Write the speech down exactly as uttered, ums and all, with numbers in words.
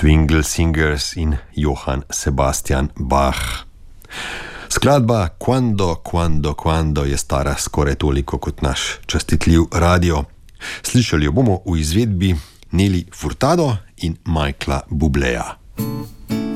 Swingle Singers in Johann Sebastian Bach. Skladba Quando, Quando, Quando je stara skoraj toliko kot naš častitljiv radio. Slišali jo bomo v izvedbi Nelly Furtado in Michaela Bubléja.